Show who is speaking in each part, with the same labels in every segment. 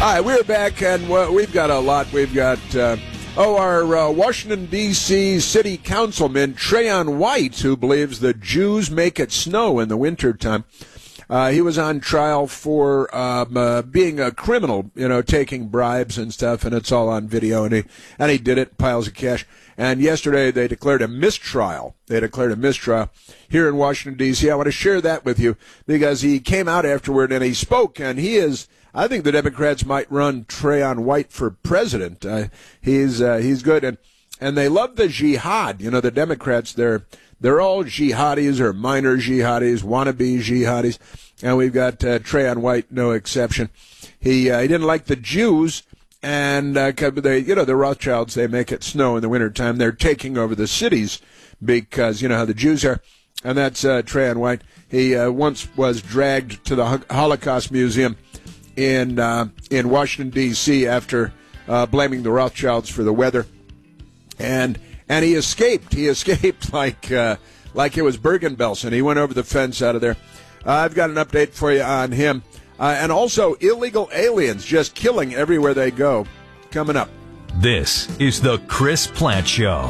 Speaker 1: Hi, we're back, and we've got a lot. We've got, our Washington, D.C. City Councilman, Trayon White, who believes the Jews make it snow in the wintertime. He was on trial for being a criminal, taking bribes and stuff, and it's all on video, and he did it, piles of cash. And yesterday they declared a mistrial. Here in Washington, D.C. I want to share that with you because he came out afterward and he spoke, and I think the Democrats might run Trayon White for president. He's good, and they love the jihad. The Democrats, they're all jihadis or minor jihadis, wannabe jihadis, and we've got Trayon White, no exception. He didn't like the Jews, and the Rothschilds, they make it snow in the wintertime. They're taking over the cities because you know how the Jews are, and that's Trayon White. He once was dragged to the Holocaust Museum in Washington, D.C. after blaming the Rothschilds for the weather, and he escaped. He escaped like it was Bergen-Belsen. He went over the fence out of there. I've got an update for you on him. And also illegal aliens just killing everywhere they go. Coming up.
Speaker 2: This is the Chris Plante Show.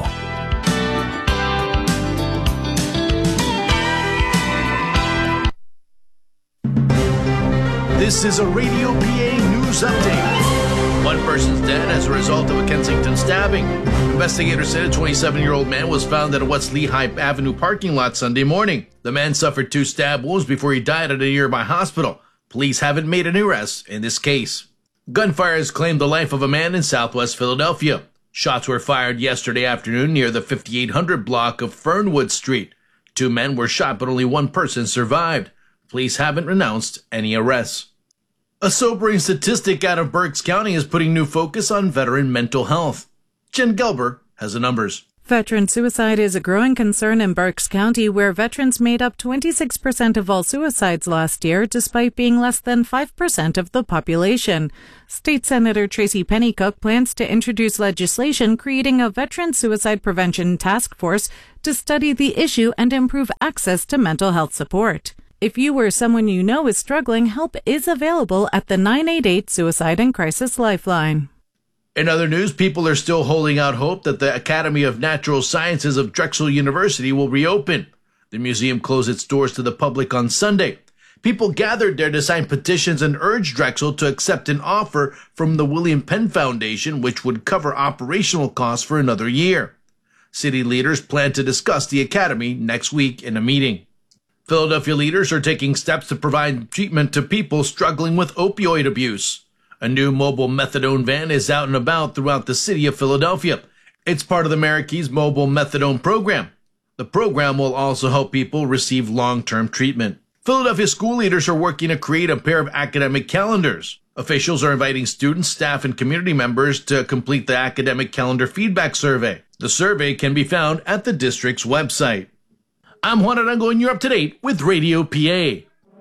Speaker 3: This is a Radio PA news update. One person's dead as a result of a Kensington stabbing. Investigators said a 27-year-old man was found at a West Lehigh Avenue parking lot Sunday morning. The man suffered 2 stab wounds before he died at a nearby hospital. Police haven't made an arrest in this case. Gunfire has claimed the life of a man in southwest Philadelphia. Shots were fired yesterday afternoon near the 5800 block of Fernwood Street. 2 men were shot, but only 1 person survived. Police haven't announced any arrests. A sobering statistic out of Berks County is putting new focus on veteran mental health. Jen Gelber has the numbers.
Speaker 4: Veteran suicide is a growing concern in Berks County, where veterans made up 26% of all suicides last year, despite being less than 5% of the population. State Senator Tracy Pennycook plans to introduce legislation creating a veteran suicide prevention task force to study the issue and improve access to mental health support. If you or someone you know is struggling, help is available at the 988 Suicide and Crisis Lifeline.
Speaker 3: In other news, people are still holding out hope that the Academy of Natural Sciences of Drexel University will reopen. The museum closed its doors to the public on Sunday. People gathered there to sign petitions and urge Drexel to accept an offer from the William Penn Foundation, which would cover operational costs for another year. City leaders plan to discuss the academy next week in a meeting. Philadelphia leaders are taking steps to provide treatment to people struggling with opioid abuse. A new mobile methadone van is out and about throughout the city of Philadelphia. It's part of the Marykey's mobile methadone program. The program will also help people receive long-term treatment. Philadelphia school leaders are working to create a pair of academic calendars. Officials are inviting students, staff, and community members to complete the academic calendar feedback survey. The survey can be found at the district's website. I'm Juan Arango, and you're up to date with Radio PA.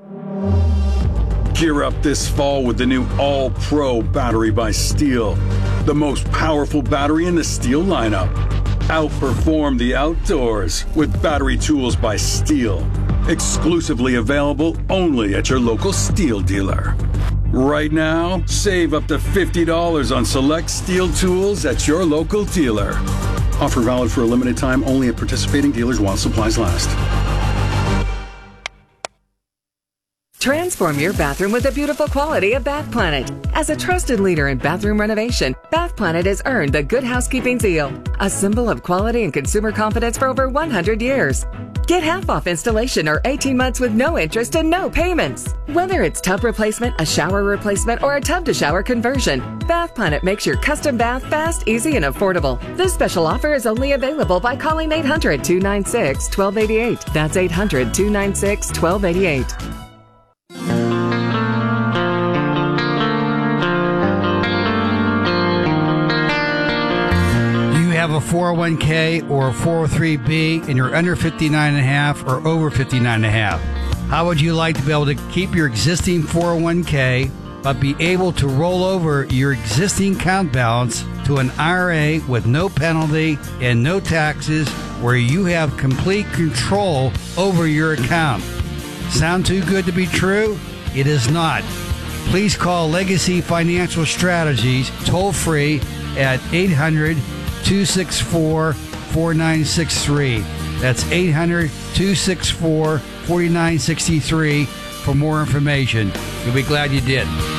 Speaker 5: Gear up this fall with the new All-Pro battery by Steel. The most powerful battery in the Steel lineup. Outperform the outdoors with battery tools by Steel. Exclusively available only at your local Steel dealer. Right now, save up to $50 on select Steel tools at your local dealer. Offer valid for a limited time only at participating dealers while supplies last.
Speaker 6: Transform your bathroom with the beautiful quality of Bath Planet. As a trusted leader in bathroom renovation, Bath Planet has earned the Good Housekeeping seal, a symbol of quality and consumer confidence for over 100 years. Get half off installation or 18 months with no interest and no payments. Whether it's tub replacement, a shower replacement, or a tub-to-shower conversion, Bath Planet makes your custom bath fast, easy, and affordable. This special offer is only available by calling 800-296-1288. That's 800-296-1288.
Speaker 7: Have a 401k or a 403b and you're under 59.5 or over 59.5. How would you like to be able to keep your existing 401k but be able to roll over your existing account balance to an IRA with no penalty and no taxes, where you have complete control over your account? Sound too good to be true? It is not. please call Legacy Financial Strategies toll free at 800-264-4963. That's 800-264-4963 for more information. You'll be glad you did.